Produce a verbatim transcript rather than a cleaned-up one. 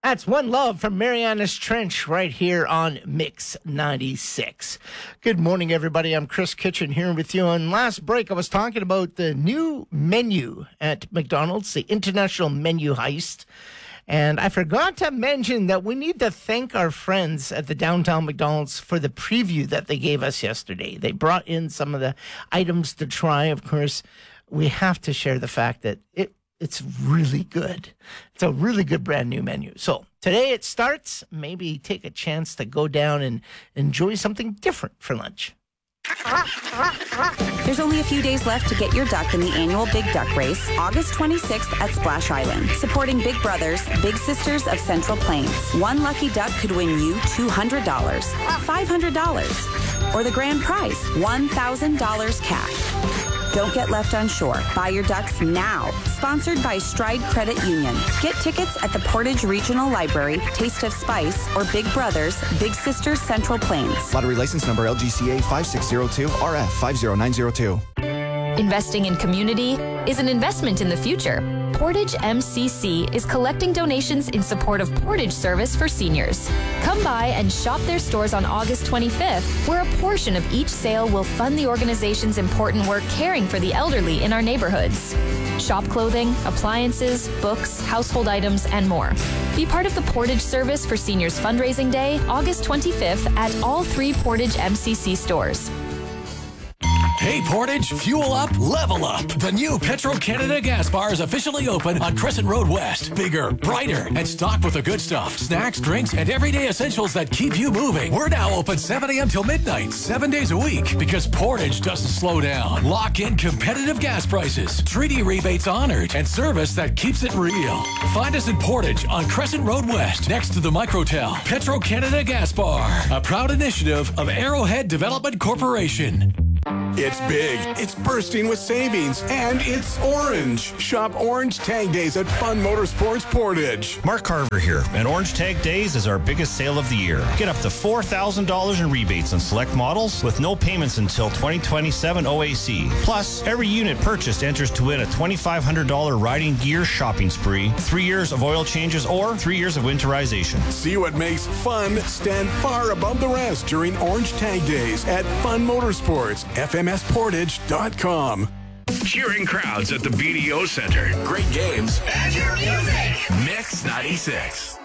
That's One Love from Marianas Trench right here on Mix ninety-six. Good morning, everybody. I'm Chris Kitchen here with you. On last break, I was talking about the new menu at McDonald's, the International Menu Heist. And I forgot to mention that we need to thank our friends at the downtown McDonald's for the preview that they gave us yesterday. They brought in some of the items to try. Of course, we have to share the fact that it it's really good. It's a really good brand new menu. So today it starts. Maybe take a chance to go down and enjoy something different for lunch. There's only a few days left to get your duck in the annual Big Duck Race, August twenty-sixth at Splash Island. Supporting Big Brothers, Big Sisters of Central Plains. One lucky duck could win you two hundred dollars, five hundred dollars, or the grand prize, one thousand dollars cash. Don't get left on shore. Buy your ducks now. Sponsored by Stride Credit Union. Get tickets at the Portage Regional Library, Taste of Spice, or Big Brothers, Big Sisters Central Plains. Lottery license number L G C A five six zero two R F five zero nine zero two. Investing in community is an investment in the future. Portage M C C is collecting donations in support of Portage Service for seniors. Come by and shop their stores on August twenty-fifth, where a portion of each sale will fund the organization's important work caring for the elderly in our neighborhoods. Shop clothing, appliances, books, household items, and more. Be part of the Portage Service for Seniors Fundraising Day, August twenty-fifth, at all three Portage M C C stores. Hey Portage, fuel up, level up. The new Petro-Canada gas bar is officially open on Crescent Road West. Bigger, brighter, and stocked with the good stuff. Snacks, drinks, and everyday essentials that keep you moving. We're now open seven a.m. till midnight, seven days a week, because Portage doesn't slow down. Lock in competitive gas prices, treaty rebates honored, and service that keeps it real. Find us in Portage on Crescent Road West, next to the Microtel. Petro-Canada gas bar, a proud initiative of Arrowhead Development Corporation. It's big, it's bursting with savings, and it's orange. Shop Orange Tag Days at Fun Motorsports Portage. Mark Carver here, and Orange Tag Days is our biggest sale of the year. Get up to four thousand dollars in rebates on select models with no payments until twenty twenty-seven O A C. Plus, every unit purchased enters to win a twenty-five hundred dollars riding gear shopping spree, three years of oil changes, or three years of winterization. See what makes fun stand far above the rest during Orange Tag Days at Fun Motorsports. F M S Portage dot com. Cheering crowds at the B D O Center. Great games. And your music. Mix ninety-six.